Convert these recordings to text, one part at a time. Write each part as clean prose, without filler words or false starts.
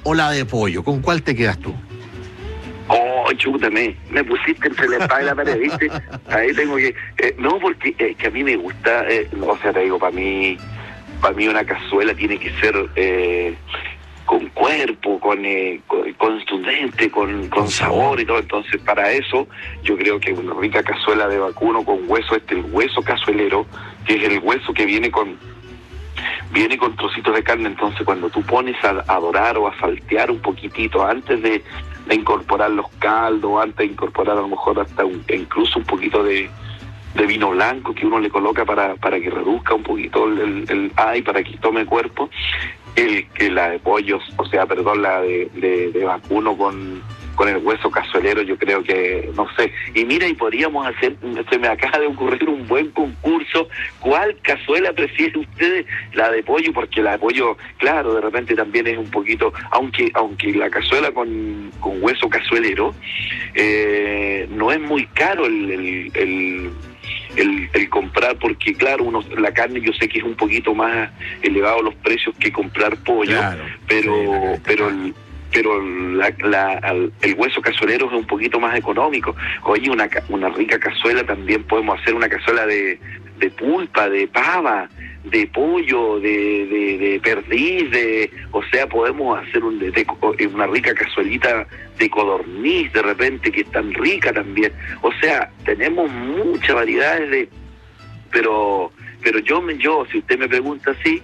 o la de pollo? ¿Con cuál te quedas tú? Oh, chútame, me pusiste entre la espada y la pared, ¿viste? Ahí tengo que... no, porque que a mí me gusta, o sea, te digo, para mí una cazuela tiene que ser con cuerpo, con contundente, con sabor y todo. Entonces, para eso, yo creo que una rica cazuela de vacuno con hueso, el hueso cazuelero, que es el hueso que viene con trocitos de carne. Entonces, cuando tú pones a dorar o a saltear un poquitito antes de incorporar los caldos, antes de incorporar a lo mejor hasta incluso un poquito de vino blanco que uno le coloca para que reduzca un poquito para que tome cuerpo, que la de pollos, o sea, perdón, la de vacuno con el hueso cazuelero, yo creo que, no sé. Y mira, y podríamos hacer, se me acaba de ocurrir un buen concurso. ¿Cuál cazuela prefieren ustedes? La de pollo, porque la de pollo, claro, de repente también es un poquito, aunque la cazuela con hueso cazuelero, no es muy caro el comprar, porque claro, la carne yo sé que es un poquito más elevado los precios que comprar pollo, claro, pero el hueso cazuelero es un poquito más económico. Oye, una rica cazuela, también podemos hacer una cazuela de pulpa, de pava, de pollo, de perdiz, o sea, podemos hacer una rica cazuelita de codorniz de repente, que es tan rica también. O sea, tenemos muchas variedades pero yo, si usted me pregunta así,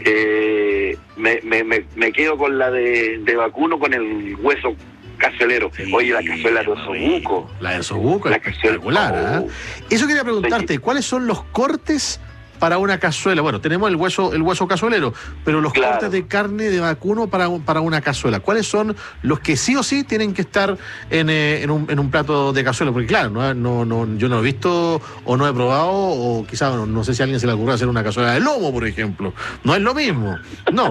me quedo con la de vacuno con el hueso cazuelero. Sí, oye, la cazuela de osobuco. La de osobuco es espectacular, ¿eh? Eso quería preguntarte, ¿cuáles son los cortes para una cazuela? Bueno, tenemos el hueso cazuelero, pero los cortes de carne de vacuno para una cazuela, ¿cuáles son los que sí o sí tienen que estar en un plato de cazuela? Porque claro, yo no he visto o no he probado, o quizás no sé si a alguien se le ocurre hacer una cazuela de lomo, por ejemplo. No es lo mismo. No,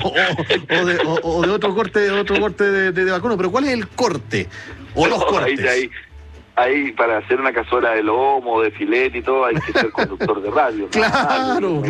o de otro corte de vacuno, pero ¿cuál es el corte? O los cortes. Ahí, para hacer una cazuela de lomo, de filete y todo, hay que ser conductor de radio. Claro.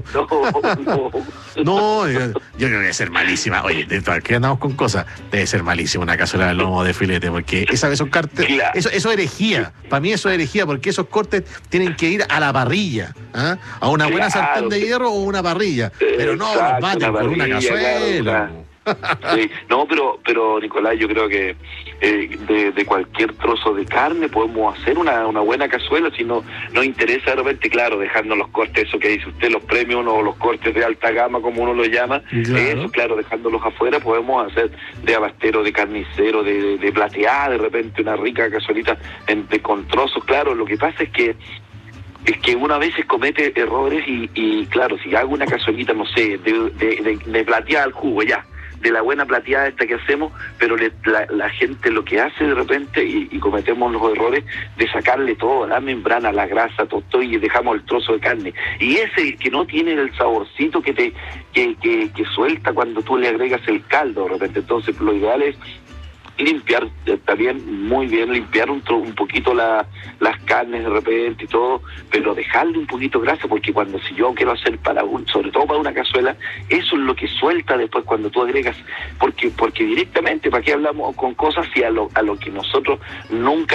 No, yo creo que debe ser malísima. Oye, ¿qué andamos con cosas? Debe ser malísima una cazuela de lomo, de filete, porque esos cortes, claro. Eso es herejía. Para mí eso es herejía, porque esos cortes tienen que ir a la parrilla, ¿eh? A una buena sartén de hierro o una parrilla. Pero no los baten por una cazuela. Claro. Sí, no, pero Nicolás, yo creo que de cualquier trozo de carne podemos hacer una buena cazuela. Si nos interesa de repente, claro, dejando los cortes, eso que dice usted, los premium o los cortes de alta gama, como uno lo llama, claro. Eso, claro, dejándolos afuera, podemos hacer de abastero, de carnicero, de plateada, de repente una rica cazuelita con trozos. Claro, lo que pasa es que uno a veces comete errores y claro, si hago una cazuelita, no sé, de plateada al jugo, ya, de la buena plateada esta que hacemos, pero la gente lo que hace de repente, y cometemos los errores de sacarle todo, la membrana, la grasa, todo, y dejamos el trozo de carne. Y ese que no tiene el saborcito que suelta cuando tú le agregas el caldo de repente. Entonces, lo ideal es limpiar, también muy bien, limpiar un poquito las carnes de repente y todo, pero dejarle un poquito de grasa, porque si yo quiero hacer sobre todo para una cazuela, eso es lo que suelta después cuando tú agregas, porque directamente, ¿para qué hablamos con cosas si a lo que nosotros nunca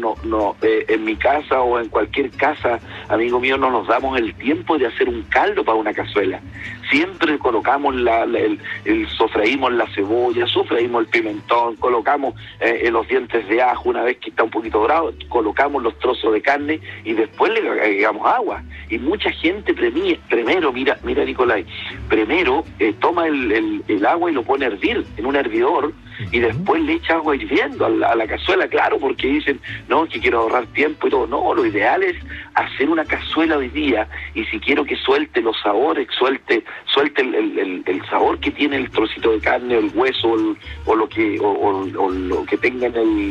en mi casa o en cualquier casa, amigo mío, no nos damos el tiempo de hacer un caldo para una cazuela? Siempre colocamos sofreímos la cebolla, sofreímos el pimentón, colocamos los dientes de ajo, una vez que está un poquito dorado, colocamos los trozos de carne y después le agregamos agua. Y mucha gente primero, mira Nicolás, primero toma el agua y lo pone a hervir en un hervidor, y después le echa agua hirviendo a la cazuela, claro, porque dicen, no, que quiero ahorrar tiempo y todo. No, lo ideal es hacer una cazuela hoy día, y si quiero que suelte los sabores, suelte el sabor que tiene el trocito de carne, el hueso, o lo que tenga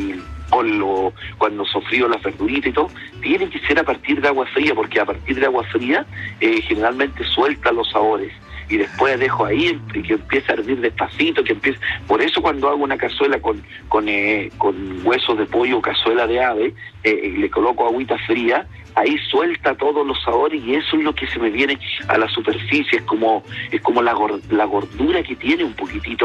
cuando sofrío la verdurita y todo, tiene que ser a partir de agua fría, porque a partir de agua fría generalmente suelta los sabores. Y después dejo ahí que empiece a hervir despacito, por eso cuando hago una cazuela con huesos de pollo o cazuela de ave, le coloco agüita fría, ahí suelta todos los sabores, y eso es lo que se me viene a la superficie, es como la gordura que tiene un poquitito